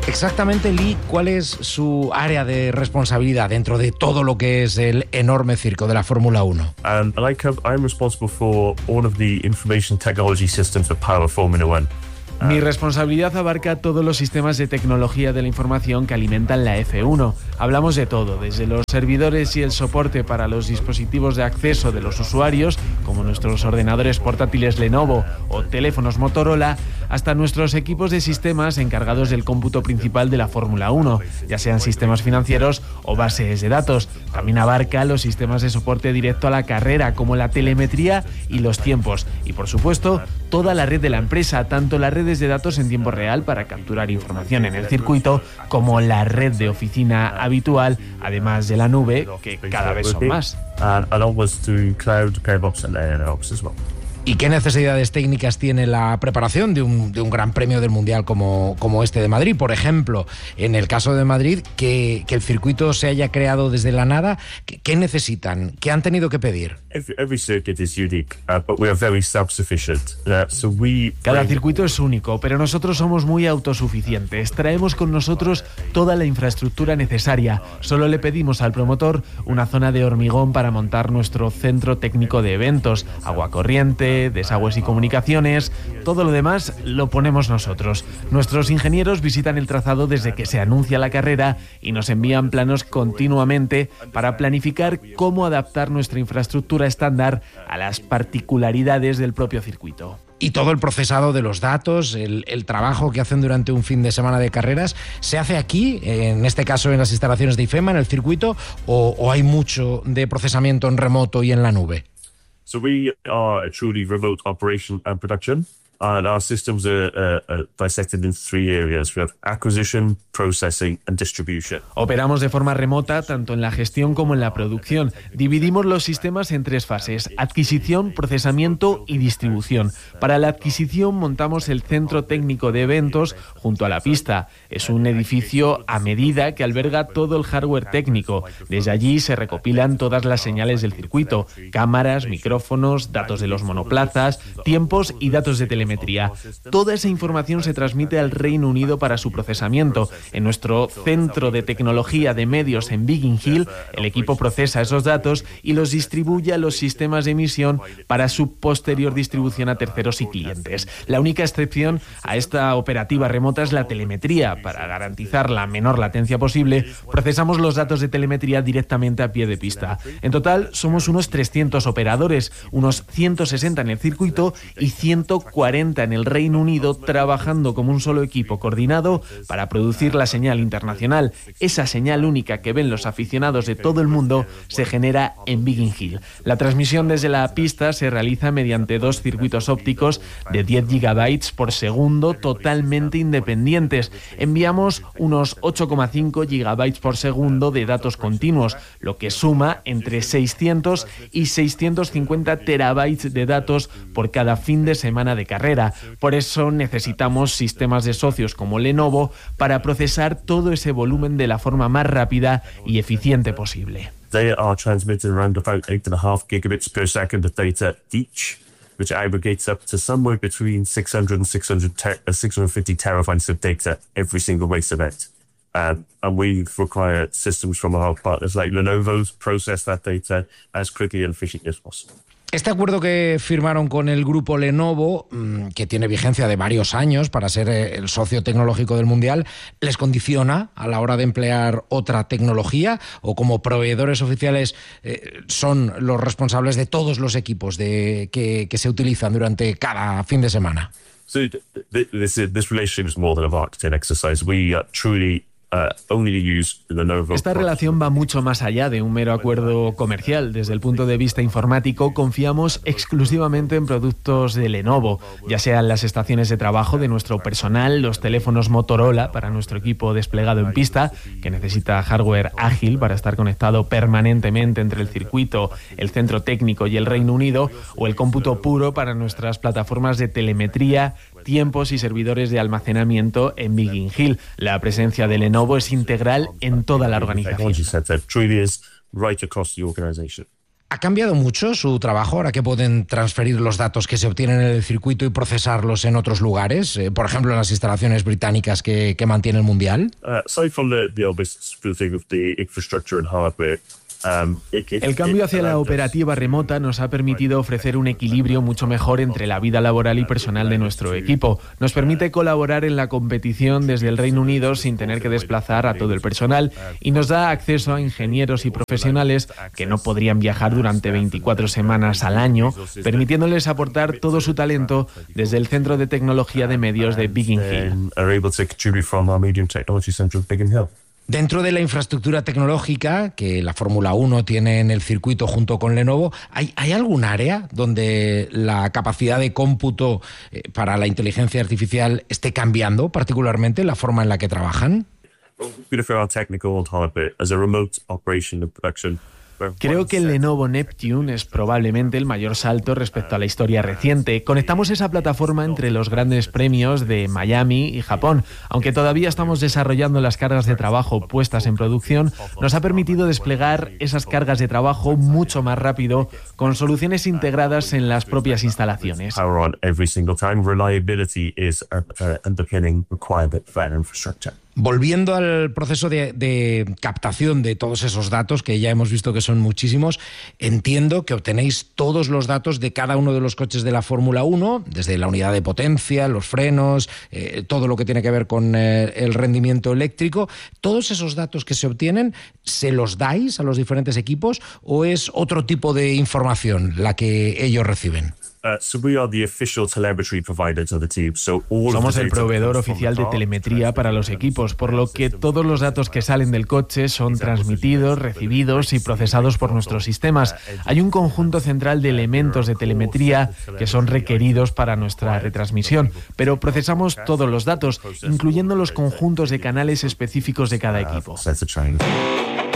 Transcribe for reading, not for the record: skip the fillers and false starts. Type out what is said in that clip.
Exactamente, Lee, ¿cuál es su área de responsabilidad dentro de todo lo que es el enorme circo de la Fórmula 1? I'm responsible for all of the information technology systems that power Formula 1. Mi responsabilidad abarca todos los sistemas de tecnología de la información que alimentan la F1. Hablamos de todo, desde los servidores y el soporte para los dispositivos de acceso de los usuarios, como nuestros ordenadores portátiles Lenovo o teléfonos Motorola, hasta nuestros equipos de sistemas encargados del cómputo principal de la Fórmula 1, ya sean sistemas financieros o bases de datos. También abarca los sistemas de soporte directo a la carrera, como la telemetría y los tiempos. Y, por supuesto, toda la red de la empresa, tanto las redes de datos en tiempo real para capturar información en el circuito, como la red de oficina habitual, además de la nube, que cada vez son más. ¿Y qué necesidades técnicas tiene la preparación de un gran premio del Mundial como este de Madrid? Por ejemplo, en el caso de Madrid, que el circuito se haya creado desde la nada, ¿qué necesitan? ¿Qué han tenido que pedir? Every circuit is unique, but we are very self-sufficient. Cada circuito es único, pero nosotros somos muy autosuficientes. Traemos con nosotros toda la infraestructura necesaria. Solo le pedimos al promotor una zona de hormigón para montar nuestro centro técnico de eventos, agua corriente, desagües y comunicaciones. Todo lo demás lo ponemos nosotros. Nuestros ingenieros visitan el trazado desde que se anuncia la carrera y nos envían planos continuamente para planificar cómo adaptar nuestra infraestructura estándar a las particularidades del propio circuito. Y todo el procesado de los datos, el trabajo que hacen durante un fin de semana de carreras, ¿se hace aquí, en este caso en las instalaciones de IFEMA, en el circuito, o hay mucho de procesamiento en remoto y en la nube? So we are a truly remote operation and production. And our systems are dissected into 3 areas. We have acquisition, processing and distribution. Operamos de forma remota tanto en la gestión como en la producción. Dividimos los sistemas en 3 fases: adquisición, procesamiento y distribución. Para la adquisición montamos el centro técnico de eventos junto a la pista. Es un edificio a medida que alberga todo el hardware técnico. Desde allí se recopilan todas las señales del circuito: cámaras, micrófonos, datos de los monoplazas, tiempos y datos de telemetría. Toda esa información se transmite al Reino Unido para su procesamiento. En nuestro centro de tecnología de medios en Biggin Hill, el equipo procesa esos datos y los distribuye a los sistemas de emisión para su posterior distribución a terceros y clientes. La única excepción a esta operativa remota es la telemetría. Para garantizar la menor latencia posible, procesamos los datos de telemetría directamente a pie de pista. En total, somos unos 300 operadores, unos 160 en el circuito y 140 en el Reino Unido, trabajando como un solo equipo coordinado para producir la señal internacional. Esa señal única que ven los aficionados de todo el mundo se genera en Biggin Hill. La transmisión desde la pista se realiza mediante 2 circuitos ópticos de 10 gigabytes por segundo totalmente independientes. Enviamos unos 8,5 gigabytes por segundo de datos continuos, lo que suma entre 600 y 650 terabytes de datos por cada fin de semana de carrera. Por eso necesitamos sistemas de socios como Lenovo para procesar todo ese volumen de la forma más rápida y eficiente posible. They are transmitting around about 8.5 gigabits per second of data each, which aggregates up to somewhere between 600 and 650 terabytes of data every single race event. And we require systems from our partners like Lenovo to process that data as quickly and efficiently as possible. Este acuerdo que firmaron con el grupo Lenovo, que tiene vigencia de varios años para ser el socio tecnológico del Mundial, ¿les condiciona a la hora de emplear otra tecnología? ¿O como proveedores oficiales son los responsables de todos los equipos que se utilizan durante cada fin de semana? So this relationship is more than a marketing exercise. We truly Esta relación va mucho más allá de un mero acuerdo comercial. Desde el punto de vista informático, confiamos exclusivamente en productos de Lenovo, ya sean las estaciones de trabajo de nuestro personal, los teléfonos Motorola para nuestro equipo desplegado en pista, que necesita hardware ágil para estar conectado permanentemente entre el circuito, el centro técnico y el Reino Unido, o el cómputo puro para nuestras plataformas de telemetría, tiempos y servidores de almacenamiento en Biggin Hill. La presencia de Lenovo es integral en toda la organización. ¿Ha cambiado mucho su trabajo ahora que pueden transferir los datos que se obtienen en el circuito y procesarlos en otros lugares? Por ejemplo, en las instalaciones británicas que mantiene el Mundial. Aside from the obvious smoothing of the infrastructure and hardware, el cambio hacia la operativa remota nos ha permitido ofrecer un equilibrio mucho mejor entre la vida laboral y personal de nuestro equipo. Nos permite colaborar en la competición desde el Reino Unido sin tener que desplazar a todo el personal y nos da acceso a ingenieros y profesionales que no podrían viajar durante 24 semanas al año, permitiéndoles aportar todo su talento desde el Centro de Tecnología de Medios de Biggin Hill. Dentro de la infraestructura tecnológica que la Fórmula 1 tiene en el circuito junto con Lenovo, ¿hay algún área donde la capacidad de cómputo para la inteligencia artificial esté cambiando, particularmente la forma en la que trabajan? Creo que el Lenovo Neptune es probablemente el mayor salto respecto a la historia reciente. Conectamos esa plataforma entre los grandes premios de Miami y Japón. Aunque todavía estamos desarrollando las cargas de trabajo puestas en producción, nos ha permitido desplegar esas cargas de trabajo mucho más rápido con soluciones integradas en las propias instalaciones. Volviendo al proceso de captación de todos esos datos, que ya hemos visto que son muchísimos, entiendo que obtenéis todos los datos de cada uno de los coches de la Fórmula 1, desde la unidad de potencia, los frenos, todo lo que tiene que ver con el rendimiento eléctrico. ¿Todos esos datos que se obtienen, se los dais a los diferentes equipos o es otro tipo de información la que ellos reciben? Somos el proveedor oficial de telemetría para los equipos, por lo que todos los datos que salen del coche son transmitidos, recibidos y procesados por nuestros sistemas. Hay un conjunto central de elementos de telemetría que son requeridos para nuestra retransmisión, pero procesamos todos los datos, incluyendo los conjuntos de canales específicos de cada equipo.